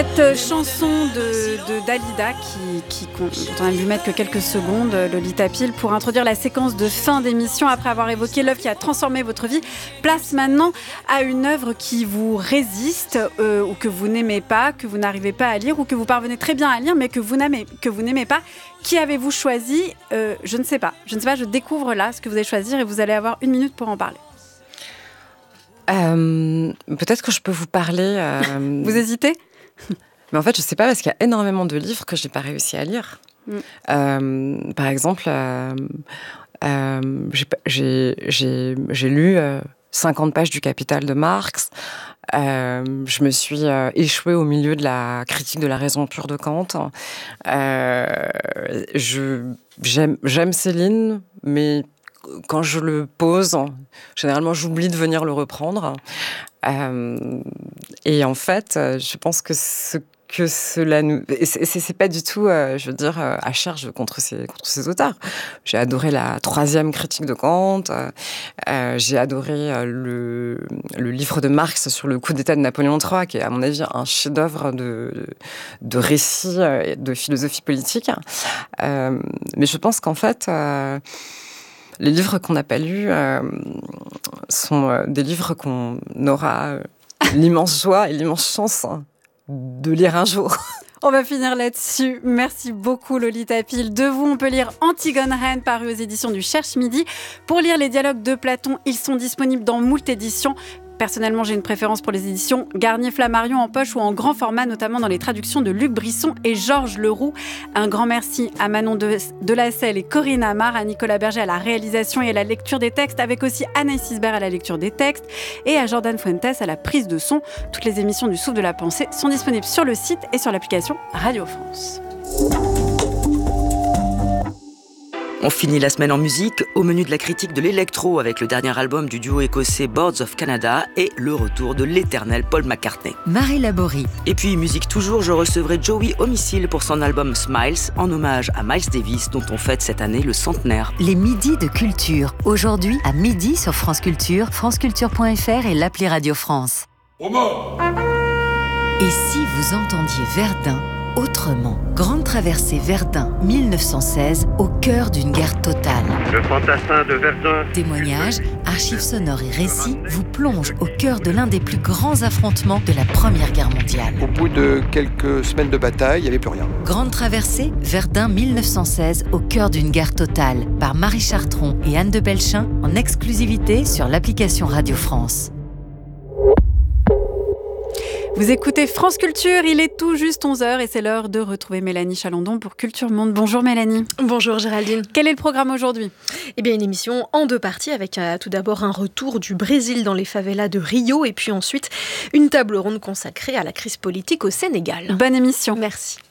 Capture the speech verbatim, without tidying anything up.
Cette chanson de, de Dalida qui, qui, dont on a dû mettre que quelques secondes, Lolita Pile, pour introduire la séquence de fin d'émission après avoir évoqué l'œuvre qui a transformé votre vie, place maintenant à une œuvre qui vous résiste euh, ou que vous n'aimez pas, que vous n'arrivez pas à lire ou que vous parvenez très bien à lire mais que vous n'aimez, que vous n'aimez pas. Qui avez-vous choisi ? euh, Je ne sais pas. Je ne sais pas, je découvre là ce que vous allez choisir et vous allez avoir une minute pour en parler. Euh, peut-être que je peux vous parler... Euh... Vous hésitez ? Mais en fait, je ne sais pas parce qu'il y a énormément de livres que je n'ai pas réussi à lire. Mm. Euh, par exemple, euh, euh, j'ai, j'ai, j'ai, j'ai lu euh, cinquante pages du Capital de Marx. Euh, je me suis euh, échouée au milieu de la critique de la raison pure de Kant. Euh, je, j'aime, j'aime Céline, mais... Quand je le pose, généralement, j'oublie de venir le reprendre. Euh, et en fait, je pense que ce que cela nous... C'est, c'est, c'est pas du tout, euh, je veux dire, euh, à charge contre ces, contre ces auteurs. J'ai adoré la troisième critique de Kant. Euh, j'ai adoré euh, le, le livre de Marx sur le coup d'État de Napoléon trois, qui est, à mon avis, un chef-d'œuvre de, de récit, euh, de philosophie politique. Euh, mais je pense qu'en fait... Euh, Les livres qu'on n'a pas lus euh, sont euh, des livres qu'on aura euh, l'immense joie et l'immense chance hein, de lire un jour. On va finir là-dessus. Merci beaucoup Lolita Pile. De vous, on peut lire Antigone Reine, paru aux éditions du Cherche Midi. Pour lire les dialogues de Platon, ils sont disponibles dans moult éditions. Personnellement, j'ai une préférence pour les éditions Garnier-Flammarion en poche ou en grand format, notamment dans les traductions de Luc Brisson et Georges Leroux. Un grand merci à Manon de, de la Selle et Corinne Amar, à Nicolas Berger à la réalisation et à la lecture des textes, avec aussi Anaïs Isbert à la lecture des textes et à Jordan Fuentes à la prise de son. Toutes les émissions du Souffle de la Pensée sont disponibles sur le site et sur l'application Radio France. On finit la semaine en musique, au menu de la critique de l'électro avec le dernier album du duo écossais Boards of Canada et le retour de l'éternel Paul McCartney. Marie Laborie. Et puis musique toujours, je recevrai Joey Homicile pour son album Smiles, en hommage à Miles Davis dont on fête cette année le centenaire. Les midis de culture, aujourd'hui à midi sur France Culture, franceculture point f r et l'appli Radio France. Romain. Et si vous entendiez Verdun autrement. Grande traversée Verdun mille neuf cent seize, au cœur d'une guerre totale. Le fantassin de Verdun. Témoignages, archives sonores et récits vous plongent au cœur de l'un des plus grands affrontements de la Première Guerre mondiale. Au bout de quelques semaines de bataille, il n'y avait plus rien. Grande traversée Verdun mille neuf cent seize, au cœur d'une guerre totale, par Marie Chartron et Anne de Belchin, en exclusivité sur l'application Radio France. Vous écoutez France Culture, il est tout juste onze heures et c'est l'heure de retrouver Mélanie Chalandon pour Culture Monde. Bonjour Mélanie. Bonjour Géraldine. Quel est le programme aujourd'hui ? Eh bien une émission en deux parties avec euh, tout d'abord un retour du Brésil dans les favelas de Rio et puis ensuite une table ronde consacrée à la crise politique au Sénégal. Bonne émission. Merci.